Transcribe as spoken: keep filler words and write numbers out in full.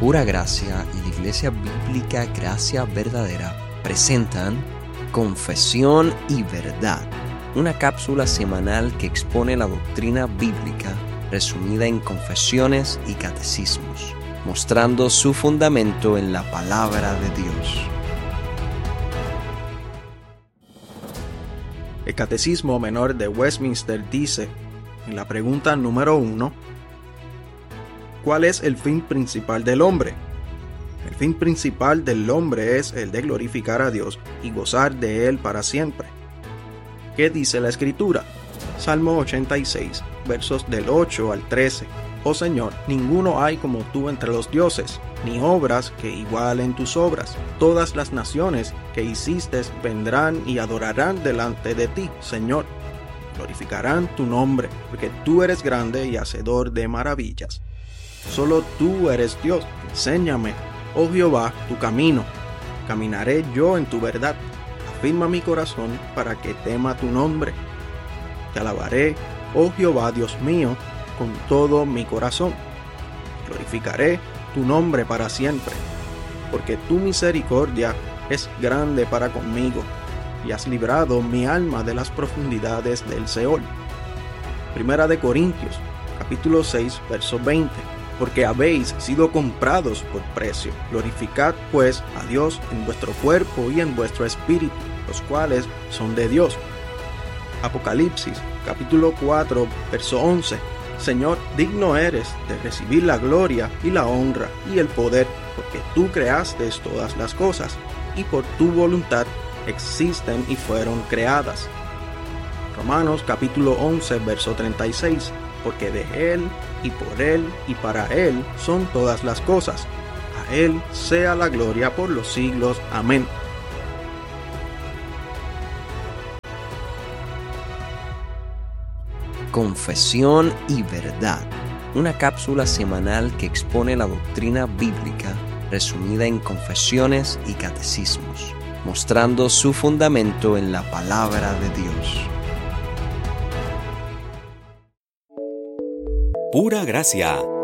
Pura Gracia y la Iglesia Bíblica Gracia Verdadera presentan Confesión y Verdad, una cápsula semanal que expone la doctrina bíblica resumida en confesiones y catecismos, mostrando su fundamento en la palabra de Dios. El Catecismo Menor de Westminster dice, en la pregunta número uno, ¿cuál es el fin principal del hombre? El fin principal del hombre es el de glorificar a Dios y gozar de Él para siempre. ¿Qué dice la Escritura? Salmo ochenta y seis, versos del ocho al trece. Oh Señor, ninguno hay como tú entre los dioses, ni obras que igualen tus obras. Todas las naciones que hiciste vendrán y adorarán delante de ti, Señor. Glorificarán tu nombre, porque tú eres grande y hacedor de maravillas. Solo tú eres Dios. Enséñame, oh Jehová, tu camino. Caminaré yo en tu verdad. Afirma mi corazón para que tema tu nombre. Te alabaré, oh Jehová, Dios mío, con todo mi corazón. Glorificaré tu nombre para siempre, porque tu misericordia es grande para conmigo, y has librado mi alma de las profundidades del Seol. Primera de Corintios, capítulo seis, verso veinte. Porque habéis sido comprados por precio. Glorificad pues a Dios en vuestro cuerpo y en vuestro espíritu, los cuales son de Dios. Apocalipsis, capítulo cuatro, verso once. Señor, digno eres de recibir la gloria y la honra y el poder, porque tú creaste todas las cosas, y por tu voluntad existen y fueron creadas. Romanos, capítulo once, verso treinta y seis. Porque de Él, y por Él, y para Él son todas las cosas. A Él sea la gloria por los siglos. Amén. Confesión y Verdad, una cápsula semanal que expone la doctrina bíblica resumida en confesiones y catecismos, mostrando su fundamento en la palabra de Dios. Pura Gracia,